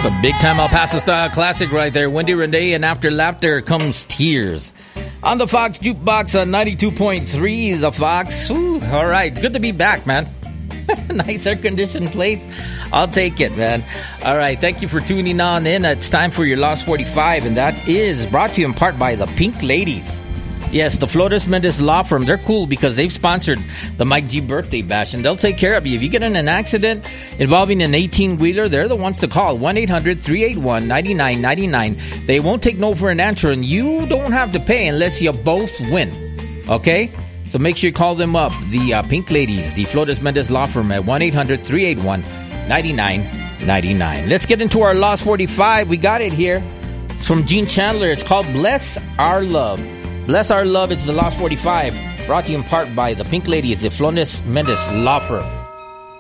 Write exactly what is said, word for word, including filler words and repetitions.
It's a big-time El Paso style classic right there. Wendy Renee, and after laughter comes tears. On the Fox Jukebox on ninety-two point three, the Fox. Ooh, all right, it's good to be back, man. Nice air-conditioned place. I'll take it, man. All right, thank you for tuning on in. It's time for your Lost forty-five, and that is brought to you in part by the Pink Ladies. Yes, the Flores Mendez Law Firm. They're cool because they've sponsored the Mike G birthday bash, and they'll take care of you. If you get in an accident involving an eighteen-wheeler, they're the ones to call. one eight hundred three eight one nine nine nine nine. They won't take no for an answer, and you don't have to pay unless you both win. Okay? So make sure you call them up. The uh, Pink Ladies, the Flores Mendez Law Firm at one eight hundred three eight one nine nine nine nine. Let's get into our Lost forty-five. We got it here. It's from Gene Chandler. It's called Bless Our Love. Bless Our Love is the Lost forty-five, brought to you in part by the Pink Ladies, the Flores Mendez Law Firm.